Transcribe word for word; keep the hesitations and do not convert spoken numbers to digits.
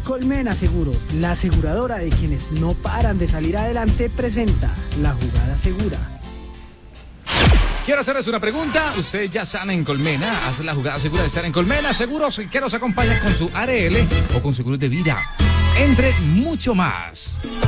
Colmena Seguros, la aseguradora de quienes no paran de salir adelante, presenta La Jugada Segura. Quiero hacerles una pregunta. Usted ya sana en Colmena. Hace la jugada segura de estar en Colmena. Seguros que nos acompaña con su A R L o con seguros de vida. Entre mucho más.